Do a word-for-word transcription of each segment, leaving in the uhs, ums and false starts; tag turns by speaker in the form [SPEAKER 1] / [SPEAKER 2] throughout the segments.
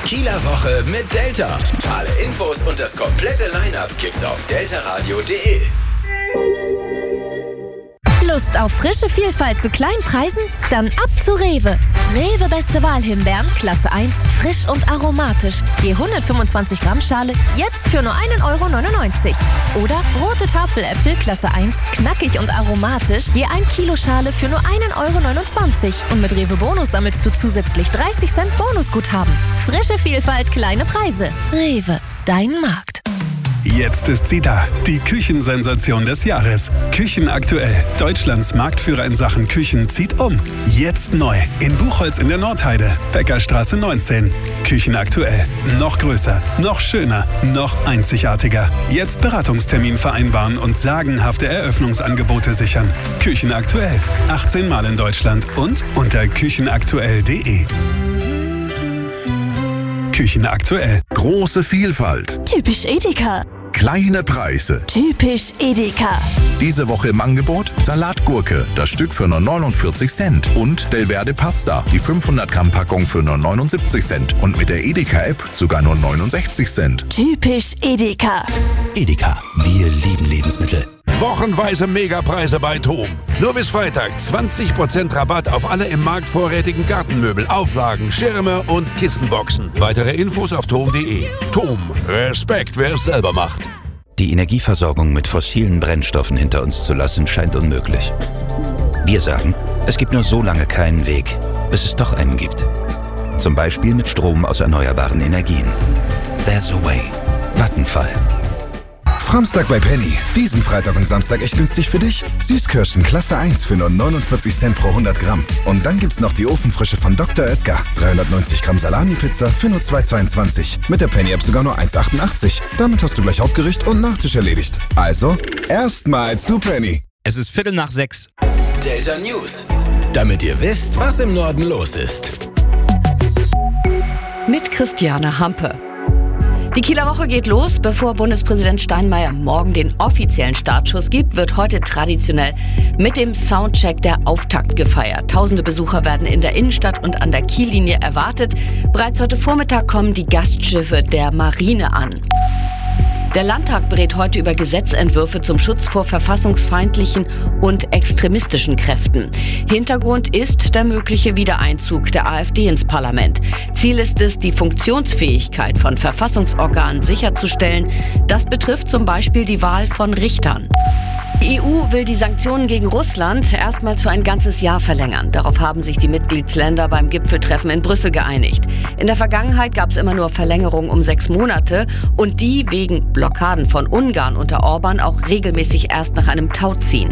[SPEAKER 1] Kieler Woche mit Delta. Alle Infos und das komplette Line-Up gibt's auf deltaradio punkt de.
[SPEAKER 2] Lust auf frische Vielfalt zu kleinen Preisen? Dann ab zu Rewe. Rewe Beste Wahl Himbeeren, Klasse eins, frisch und aromatisch. Je hundertfünfundzwanzig Gramm Schale, jetzt für nur ein Euro neunundneunzig. Oder rote Tafeläpfel, Klasse eins, knackig und aromatisch, je ein Kilo Schale für nur ein Euro neunundzwanzig. Und mit Rewe Bonus sammelst du zusätzlich dreißig Cent Bonusguthaben. Frische Vielfalt, kleine Preise. Rewe, dein Markt.
[SPEAKER 3] Jetzt ist sie da, die Küchensensation des Jahres. Küchenaktuell. Deutschlands Marktführer in Sachen Küchen zieht um. Jetzt neu. In Buchholz in der Nordheide. Bäckerstraße neunzehn. Küchenaktuell. Noch größer, noch schöner, noch einzigartiger. Jetzt Beratungstermin vereinbaren und sagenhafte Eröffnungsangebote sichern. Küchenaktuell. achtzehn Mal in Deutschland und unter küchenaktuell punkt de. Küchenaktuell.
[SPEAKER 4] Große Vielfalt.
[SPEAKER 2] Typisch Edeka.
[SPEAKER 4] Kleine Preise.
[SPEAKER 2] Typisch Edeka.
[SPEAKER 4] Diese Woche im Angebot Salatgurke, das Stück für nur neunundvierzig Cent. Und Delverde Pasta, die fünfhundert Gramm Packung für nur neunundsiebzig Cent. Und mit der Edeka-App sogar nur neunundsechzig Cent.
[SPEAKER 2] Typisch Edeka.
[SPEAKER 1] Edeka, wir lieben Lebensmittel.
[SPEAKER 5] Wochenweise Megapreise bei Thom. Nur bis Freitag zwanzig Prozent Rabatt auf alle im Markt vorrätigen Gartenmöbel, Auflagen, Schirme und Kissenboxen. Weitere Infos auf thom punkt de. Thom, Respekt, wer es selber macht.
[SPEAKER 6] Die Energieversorgung mit fossilen Brennstoffen hinter uns zu lassen, scheint unmöglich. Wir sagen, es gibt nur so lange keinen Weg, bis es doch einen gibt. Zum Beispiel mit Strom aus erneuerbaren Energien. There's a way. Vattenfall.
[SPEAKER 7] Samstag bei Penny. Diesen Freitag und Samstag echt günstig für dich. Süßkirschen Klasse eins für nur neunundvierzig Cent pro hundert Gramm. Und dann gibt's noch die Ofenfrische von Doktor Oetker. dreihundertneunzig Gramm Salami-Pizza für nur zwei Euro zweiundzwanzig. Mit der Penny-App sogar nur eins Euro achtundachtzig. Damit hast du gleich Hauptgericht und Nachtisch erledigt. Also, erstmal zu Penny.
[SPEAKER 8] Es ist Viertel nach sechs.
[SPEAKER 1] Delta News. Damit ihr wisst, was im Norden los ist.
[SPEAKER 9] Mit Christiane Hampe. Die Kieler Woche geht los. Bevor Bundespräsident Steinmeier morgen den offiziellen Startschuss gibt, wird heute traditionell mit dem Soundcheck der Auftakt gefeiert. Tausende Besucher werden in der Innenstadt und an der Kiellinie erwartet. Bereits heute Vormittag kommen die Gastschiffe der Marine an. Der Landtag berät heute über Gesetzentwürfe zum Schutz vor verfassungsfeindlichen und extremistischen Kräften. Hintergrund ist der mögliche Wiedereinzug der AfD ins Parlament. Ziel ist es, die Funktionsfähigkeit von Verfassungsorganen sicherzustellen. Das betrifft zum Beispiel die Wahl von Richtern. Die E U will die Sanktionen gegen Russland erstmals für ein ganzes Jahr verlängern. Darauf haben sich die Mitgliedsländer beim Gipfeltreffen in Brüssel geeinigt. In der Vergangenheit gab es immer nur Verlängerungen um sechs Monate und die wegen Blockaden von Ungarn unter Orban auch regelmäßig erst nach einem Tauziehen.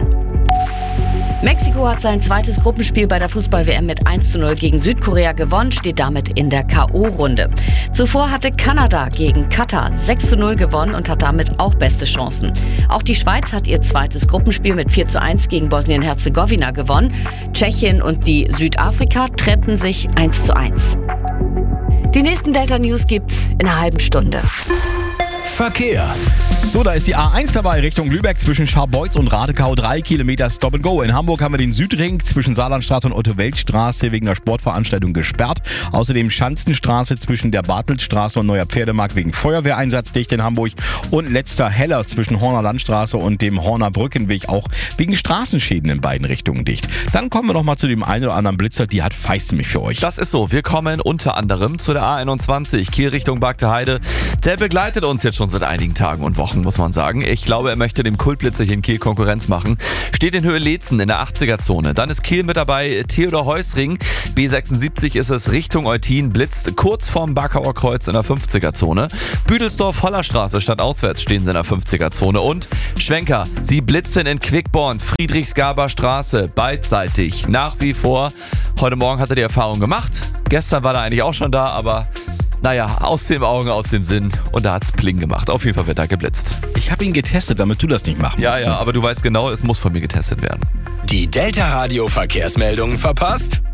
[SPEAKER 9] Mexiko hat sein zweites Gruppenspiel bei der Fußball-W M mit eins zu null gegen Südkorea gewonnen, steht damit in der K O-Runde. Zuvor hatte Kanada gegen Katar sechs zu null gewonnen und hat damit auch beste Chancen. Auch die Schweiz hat ihr zweites Gruppenspiel mit vier zu eins gegen Bosnien-Herzegowina gewonnen. Tschechien und die Südafrika trennten sich eins zu eins. Die nächsten Delta News gibt's in einer halben Stunde.
[SPEAKER 1] Verkehr.
[SPEAKER 8] So, da ist die A eins dabei Richtung Lübeck zwischen Scharbeutz und Radekau. Drei Kilometer Stop and Go. In Hamburg haben wir den Südring zwischen Saarlandstraße und Otto-Welt-Straße wegen der Sportveranstaltung gesperrt. Außerdem Schanzenstraße zwischen der Bartelstraße und Neuer Pferdemarkt wegen Feuerwehreinsatz dicht in Hamburg. Und letzter Heller zwischen Horner Landstraße und dem Horner Brückenweg auch wegen Straßenschäden in beiden Richtungen dicht. Dann kommen wir noch mal zu dem einen oder anderen Blitzer, die hat Feist mich für euch.
[SPEAKER 10] Das ist so. Wir kommen unter anderem zu der A einundzwanzig, Kiel Richtung Bagte Heide. Der begleitet uns jetzt schon seit einigen Tagen und Wochen, muss man sagen. Ich glaube, er möchte dem Kultblitzer hier in Kiel Konkurrenz machen. Steht in Höhe Leetzen in der achtziger-Zone. Dann ist Kiel mit dabei, Theodor Heusring. B sechsundsiebzig ist es Richtung Eutin, blitzt kurz vorm Barkauer Kreuz in der fünfziger-Zone. Büdelsdorf Hollerstraße statt auswärts stehen sie in der fünfziger-Zone. Und Schwenker, sie blitzen in Quickborn, Friedrichsgaber Straße, beidseitig. Nach wie vor. Heute Morgen hat er die Erfahrung gemacht. Gestern war er eigentlich auch schon da, aber naja, aus dem Augen, aus dem Sinn. Und da hat's Pling gemacht. Auf jeden Fall wird da geblitzt.
[SPEAKER 8] Ich habe ihn getestet, damit du das nicht machen
[SPEAKER 10] Ja,
[SPEAKER 8] musst.
[SPEAKER 10] ja, aber du weißt genau, es muss von mir getestet werden.
[SPEAKER 1] Die Delta Radio Verkehrsmeldungen verpasst?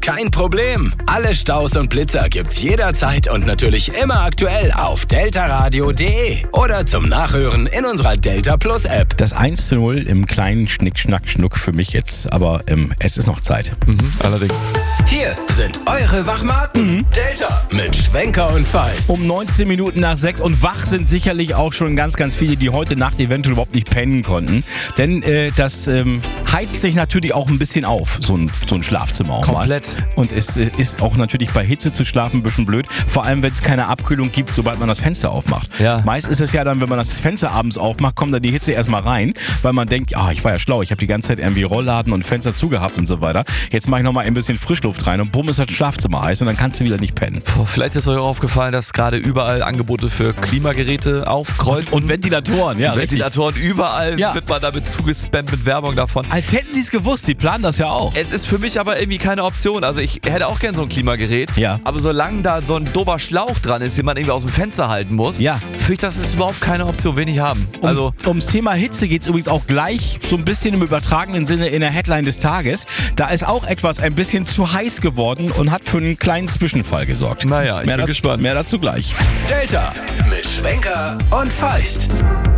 [SPEAKER 1] Kein Problem. Alle Staus und Blitzer gibt's jederzeit und natürlich immer aktuell auf deltaradio punkt de oder zum Nachhören in unserer Delta Plus App.
[SPEAKER 8] Das eins zu null im kleinen Schnick, Schnack, Schnuck für mich jetzt, aber ähm, es ist noch Zeit.
[SPEAKER 10] Mhm, allerdings.
[SPEAKER 1] Hier sind eure Wachmaten. Mhm. Delta mit Schwenker und Feist.
[SPEAKER 8] Um neunzehn Minuten nach sechs und wach sind sicherlich auch schon ganz, ganz viele, die heute Nacht eventuell überhaupt nicht pennen konnten. Denn äh, das ähm, heizt sich natürlich auch ein bisschen auf, so ein, so ein Schlafzimmer auch
[SPEAKER 10] Komplett.
[SPEAKER 8] mal. Und es äh, ist auch natürlich bei Hitze zu schlafen ein bisschen blöd. Vor allem, wenn es keine Abkühlung gibt, sobald man das Fenster aufmacht.
[SPEAKER 10] Ja.
[SPEAKER 8] Meist ist es ja dann, wenn man das Fenster abends aufmacht, kommt da die Hitze erstmal rein, weil man denkt, ah, ich war ja schlau, ich habe die ganze Zeit irgendwie Rollladen und Fenster zugehabt und so weiter. Jetzt mache ich nochmal ein bisschen Frischluft rein und bumm, ist das Schlafzimmer heiß und dann kannst du wieder nicht pennen.
[SPEAKER 10] Boah, vielleicht ist euch auch aufgefallen, dass gerade überall Angebote für Klimageräte aufkreuzen.
[SPEAKER 8] Und Ventilatoren, ja.
[SPEAKER 10] Ventilatoren, richtig. Überall ja. wird man damit zugespammt mit Werbung davon.
[SPEAKER 8] Als hätten sie es gewusst, sie planen das ja auch.
[SPEAKER 10] Es ist für mich aber irgendwie keine Option. Also ich hätte auch gern so ein Klimagerät.
[SPEAKER 8] Ja.
[SPEAKER 10] Aber solange da so ein doofer Schlauch dran ist, den man irgendwie aus dem Fenster halten muss,
[SPEAKER 8] ja.
[SPEAKER 10] finde ich, das ist überhaupt keine Option, will ich haben. Also
[SPEAKER 8] Ums, ums Thema Hitze geht es übrigens auch gleich so ein bisschen im übertragenen Sinne in der Headline des Tages. Da ist auch etwas ein bisschen zu heiß geworden und hat für einen kleinen Zwischenfall gesorgt.
[SPEAKER 10] Naja, ich
[SPEAKER 8] mehr
[SPEAKER 10] bin
[SPEAKER 8] da,
[SPEAKER 10] gespannt.
[SPEAKER 8] Mehr dazu gleich.
[SPEAKER 1] Delta mit Schwenker und Feist.